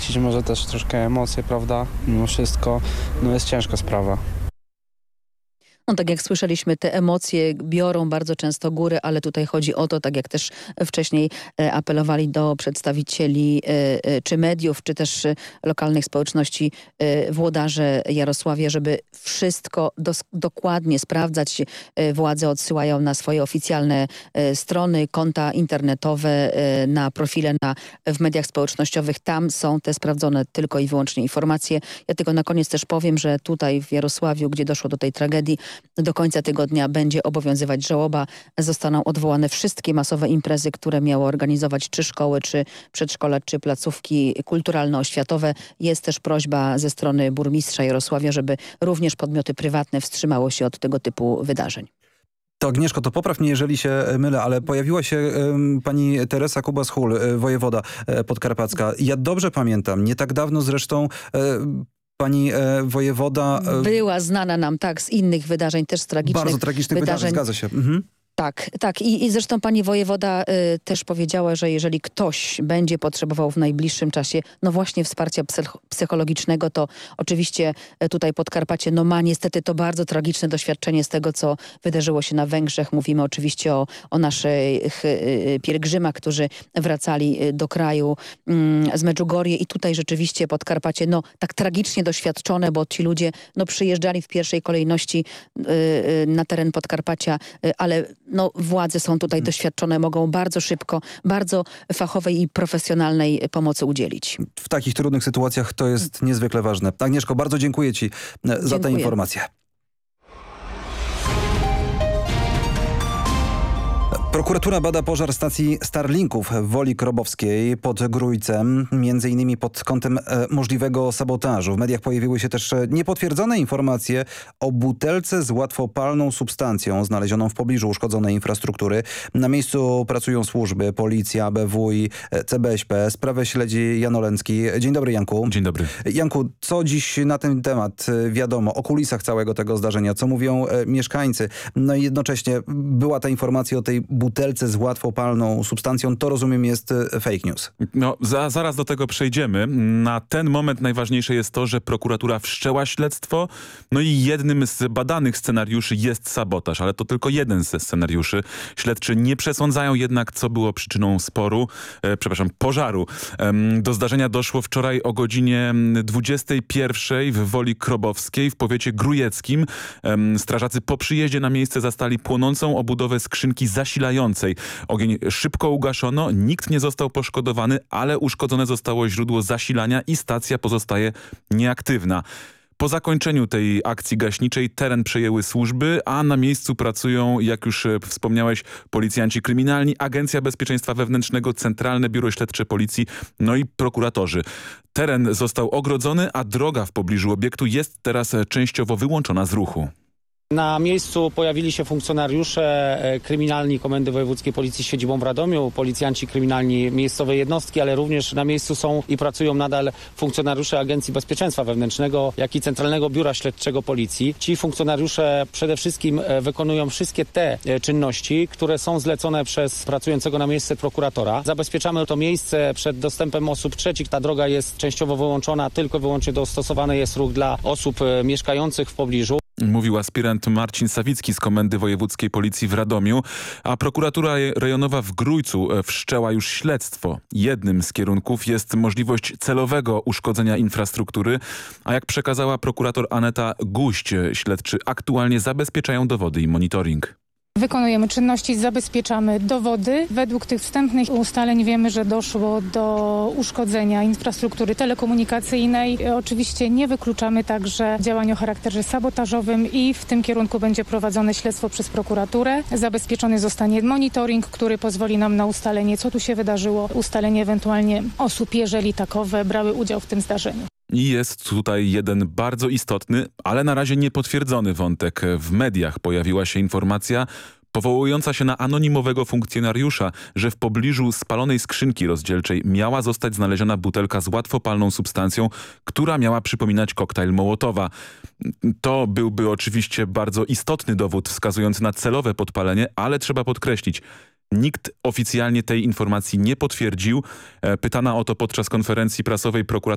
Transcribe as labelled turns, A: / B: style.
A: puścić może też troszkę emocje, prawda? Mimo wszystko, no jest ciężka sprawa.
B: No, tak jak słyszeliśmy, te emocje biorą bardzo często górę, ale tutaj chodzi o to, tak jak też wcześniej apelowali do przedstawicieli czy mediów, czy też lokalnych społeczności włodarze Jarosławie, żeby wszystko dokładnie sprawdzać. Władze odsyłają na swoje oficjalne strony, konta internetowe, na profile w mediach społecznościowych. Tam są te sprawdzone tylko i wyłącznie informacje. Ja tylko na koniec też powiem, że tutaj w Jarosławiu, gdzie doszło do tej tragedii, do końca tygodnia będzie obowiązywać żałoba. Zostaną odwołane wszystkie masowe imprezy, które miały organizować czy szkoły, czy przedszkola, czy placówki kulturalno-oświatowe. Jest też prośba ze strony burmistrza Jarosławia, żeby również podmioty prywatne wstrzymały się od tego typu wydarzeń.
C: To Agnieszko, to popraw mnie, jeżeli się mylę, ale pojawiła się pani Teresa Kubas-Hul, wojewoda podkarpacka. Ja dobrze pamiętam, nie tak dawno zresztą pani wojewoda...
B: Była znana nam, tak, z innych wydarzeń, też z tragicznych
C: bardzo tragicznych wydarzeń, zgadza się. Mhm.
B: Tak. I zresztą pani wojewoda też powiedziała, że jeżeli ktoś będzie potrzebował w najbliższym czasie, no właśnie wsparcia psychologicznego, to oczywiście tutaj Podkarpacie ma niestety to bardzo tragiczne doświadczenie z tego, co wydarzyło się na Węgrzech. Mówimy oczywiście o naszych pielgrzymach, którzy wracali do kraju z Medjugorje i tutaj rzeczywiście Podkarpacie tak tragicznie doświadczone, bo ci ludzie przyjeżdżali w pierwszej kolejności na teren Podkarpacia, ale władze są tutaj doświadczone, mogą bardzo szybko, bardzo fachowej i profesjonalnej pomocy udzielić.
C: W takich trudnych sytuacjach to jest niezwykle ważne. Agnieszko, bardzo dziękuję ci za tę informację. Prokuratura bada pożar stacji Starlinków w Woli Krobowskiej pod Grójcem, między innymi pod kątem możliwego sabotażu. W mediach pojawiły się też niepotwierdzone informacje o butelce z łatwopalną substancją znalezioną w pobliżu uszkodzonej infrastruktury. Na miejscu pracują służby, policja, ABW i CBŚP. Sprawę śledzi Jan Olęcki. Dzień dobry, Janku.
D: Dzień dobry.
C: Janku, co dziś na ten temat wiadomo o kulisach całego tego zdarzenia? Co mówią mieszkańcy? No i jednocześnie była ta informacja o tej butelce z łatwopalną substancją, to rozumiem jest fake news.
D: Zaraz do tego przejdziemy. Na ten moment najważniejsze jest to, że prokuratura wszczęła śledztwo, i jednym z badanych scenariuszy jest sabotaż, ale to tylko jeden ze scenariuszy. Śledczy nie przesądzają jednak, co było przyczyną pożaru. Do zdarzenia doszło wczoraj o godzinie 21 w Woli Krobowskiej w powiecie grójeckim. Strażacy po przyjeździe na miejsce zastali płonącą obudowę skrzynki zasilającej. Ogień szybko ugaszono, nikt nie został poszkodowany, ale uszkodzone zostało źródło zasilania i stacja pozostaje nieaktywna. Po zakończeniu tej akcji gaśniczej teren przejęły służby, a na miejscu pracują, jak już wspomniałeś, policjanci kryminalni, Agencja Bezpieczeństwa Wewnętrznego, Centralne Biuro Śledcze Policji, i prokuratorzy. Teren został ogrodzony, a droga w pobliżu obiektu jest teraz częściowo wyłączona z ruchu.
E: Na miejscu pojawili się funkcjonariusze kryminalni Komendy Wojewódzkiej Policji z siedzibą w Radomiu, policjanci kryminalni miejscowej jednostki, ale również na miejscu są i pracują nadal funkcjonariusze Agencji Bezpieczeństwa Wewnętrznego, jak i Centralnego Biura Śledczego Policji. Ci funkcjonariusze przede wszystkim wykonują wszystkie te czynności, które są zlecone przez pracującego na miejsce prokuratora. Zabezpieczamy to miejsce przed dostępem osób trzecich. Ta droga jest częściowo wyłączona, tylko wyłącznie dostosowany jest ruch dla osób mieszkających w pobliżu.
D: Mówił aspirant Marcin Sawicki z Komendy Wojewódzkiej Policji w Radomiu, a prokuratura rejonowa w Grójcu wszczęła już śledztwo. Jednym z kierunków jest możliwość celowego uszkodzenia infrastruktury, a jak przekazała prokurator Aneta Guść, śledczy aktualnie zabezpieczają dowody i monitoring.
F: Wykonujemy czynności, zabezpieczamy dowody. Według tych wstępnych ustaleń wiemy, że doszło do uszkodzenia infrastruktury telekomunikacyjnej. Oczywiście nie wykluczamy także działań o charakterze sabotażowym i w tym kierunku będzie prowadzone śledztwo przez prokuraturę. Zabezpieczony zostanie monitoring, który pozwoli nam na ustalenie, co tu się wydarzyło, ustalenie ewentualnie osób, jeżeli takowe brały udział w tym zdarzeniu.
D: I jest tutaj jeden bardzo istotny, ale na razie niepotwierdzony wątek. W mediach pojawiła się informacja powołująca się na anonimowego funkcjonariusza, że w pobliżu spalonej skrzynki rozdzielczej miała zostać znaleziona butelka z łatwopalną substancją, która miała przypominać koktajl Mołotowa. To byłby oczywiście bardzo istotny dowód wskazujący na celowe podpalenie, ale trzeba podkreślić, nikt oficjalnie tej informacji nie potwierdził. Pytana o to podczas konferencji prasowej prokurator